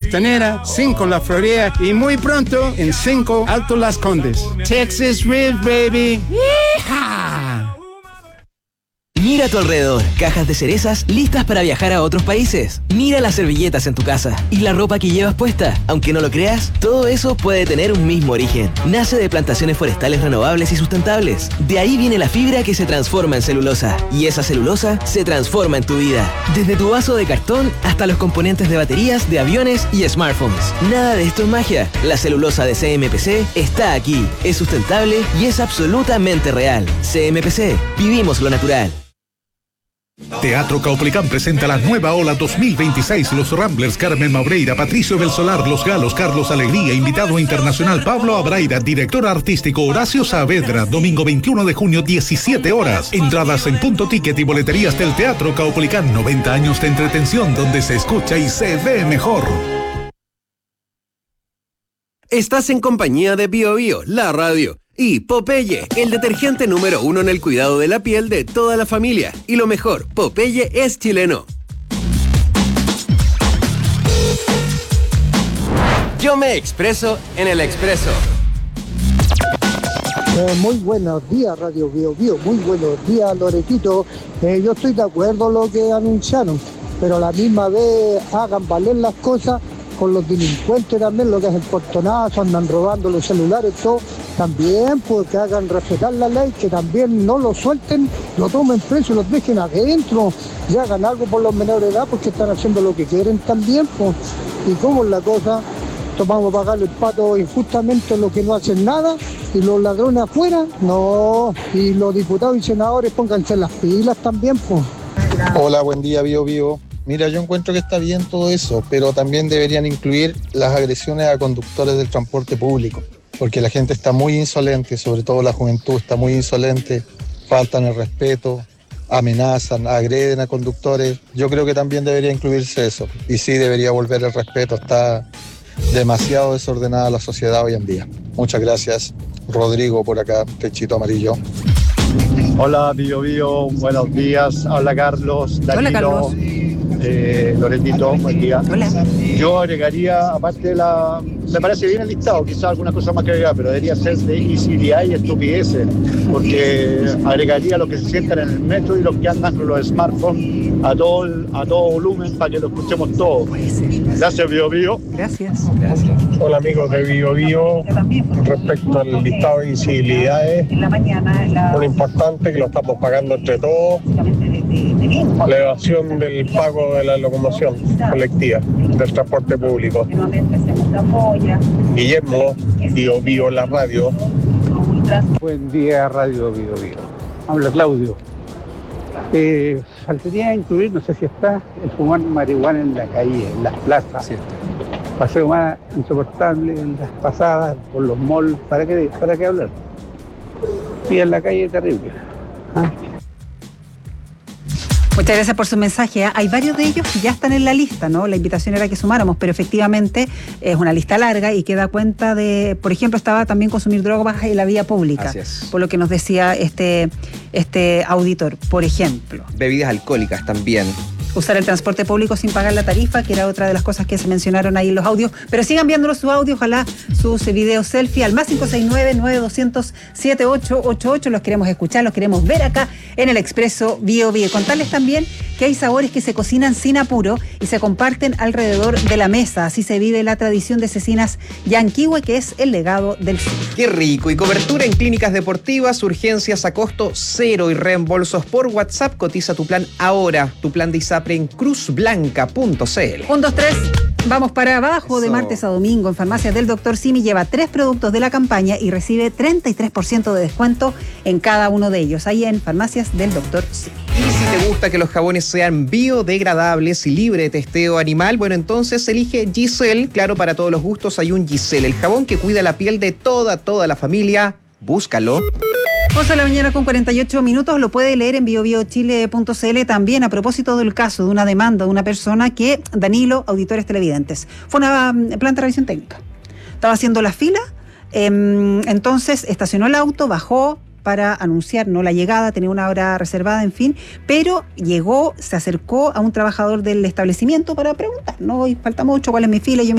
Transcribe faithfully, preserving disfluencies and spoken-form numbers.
Costanera, cinco La Florida y muy pronto en cinco Alto Las Condes. Texas Rib, baby. ¡Yeehaw! Mira a tu alrededor, cajas de cerezas listas para viajar a otros países. Mira las servilletas en tu casa y la ropa que llevas puesta. Aunque no lo creas, todo eso puede tener un mismo origen. Nace de plantaciones forestales renovables y sustentables. De ahí viene la fibra que se transforma en celulosa. Y esa celulosa se transforma en tu vida. Desde tu vaso de cartón hasta los componentes de baterías, de aviones y smartphones. Nada de esto es magia. La celulosa de C M P C está aquí. Es sustentable y es absolutamente real. C M P C. Vivimos lo natural. Teatro Caupolicán presenta la nueva ola dos mil veintiséis. Los Ramblers, Carmen Maureira, Patricio del Solar, Los Galos, Carlos Alegría, invitado internacional Pablo Abraira, director artístico Horacio Saavedra, domingo veintiuno de junio, diecisiete horas. Entradas en Punto Ticket y boleterías del Teatro Caupolicán. noventa años de entretención donde se escucha y se ve mejor. Estás en compañía de Bio Bio, la radio. Y Popeye, el detergente número uno en el cuidado de la piel de toda la familia. Y lo mejor, Popeye es chileno. Yo me expreso en el Expreso. Eh, muy buenos días, Radio Bio Bio. Muy buenos días, Loretito. Eh, yo estoy de acuerdo con lo que anunciaron, pero a la misma vez hagan valer las cosas con los delincuentes también, lo que es el portonazo, andan robando los celulares, todo. También, pues, que hagan respetar la ley, que también no lo suelten, lo tomen preso y los dejen adentro, y hagan algo por los menores de edad, porque están haciendo lo que quieren también, pues. ¿Y cómo es la cosa? Tomamos a pagarle el pato injustamente lo que no hacen nada, y los ladrones afuera, no. Y los diputados y senadores pónganse las pilas también, pues. Hola, buen día, Bio Bio. Mira, yo encuentro que está bien todo eso, pero también deberían incluir las agresiones a conductores del transporte público, porque la gente está muy insolente, sobre todo la juventud está muy insolente, faltan el respeto, amenazan, agreden a conductores. Yo creo que también debería incluirse eso, y sí debería volver el respeto, está demasiado desordenada la sociedad hoy en día. Muchas gracias, Rodrigo por acá, Techito Amarillo. Hola, Bio Bio, buenos días, habla Carlos, Danilo. Hola, Carlos. Eh, Loretito, buen día. Hola. Yo agregaría, aparte de la... Me parece bien el listado, quizás alguna cosa más que agregar, pero debería ser de incivilidad y estupideces, porque agregaría los que se sientan en el metro y los que andan con los smartphones a todo, el, a todo volumen para que lo escuchemos todos. Gracias, Bio Bio. Gracias. Gracias. Hola, amigos de Bio Bio. Respecto al listado de incivilidades, lo importante que lo estamos pagando entre todos, la evasión del pago de la locomoción colectiva, del transporte público. Guillermo, Bio Bio, la radio. Buen día, Radio Bio Bio. Habla Claudio. Eh, faltaría incluir, no sé si está, el fumar marihuana en la calle, en las plazas. Sí. Paseo más insoportable en las pasadas, por los malls. ¿Para qué, para qué hablar? Y en la calle terrible. ¿Ah? Muchas gracias por su mensaje. Hay varios de ellos que ya están en la lista, ¿no? La invitación era que sumáramos, pero efectivamente es una lista larga y que da cuenta de, por ejemplo, estaba también consumir drogas en la vía pública, por lo que nos decía este, este auditor, por ejemplo. Bebidas alcohólicas también. Usar el transporte público sin pagar la tarifa, que era otra de las cosas que se mencionaron ahí en los audios. Pero sigan viéndolos sus audios, ojalá sus videos selfie al más cinco seis nueve, nueve dos cero cero, siete ocho ocho ocho. Los queremos escuchar, los queremos ver acá en el Expreso Bio Bio. Contarles también que hay sabores que se cocinan sin apuro y se comparten alrededor de la mesa. Así se vive la tradición de Cecinas Yanquihue, que es el legado del sur. ¡Qué rico! Y cobertura en clínicas deportivas, urgencias a costo cero y reembolsos por WhatsApp. Cotiza tu plan ahora. Tu plan de ISAPRE en cruz blanca punto c l. Un, dos, tres. Vamos para abajo. Eso. De martes a domingo en Farmacias del Doctor Simi lleva tres productos de la campaña y recibe treinta y tres por ciento de descuento en cada uno de ellos. Ahí en Farmacias del Doctor Simi. Y si te gusta que los jabones sean biodegradables y libre de testeo animal, bueno, entonces elige Giselle. Claro, para todos los gustos hay un Giselle, el jabón que cuida la piel de toda, toda la familia. Búscalo. once de la mañana con cuarenta y ocho minutos, lo puede leer en bio bio chile punto c l. También a propósito del caso de una demanda de una persona que, Danilo, auditores televidentes, fue una planta de revisión técnica. Estaba haciendo la fila, eh, entonces estacionó el auto, bajó para anunciar no la llegada, tenía una hora reservada, en fin, pero llegó, se acercó a un trabajador del establecimiento para preguntar, no, falta mucho, ¿cuál es mi fila? Yo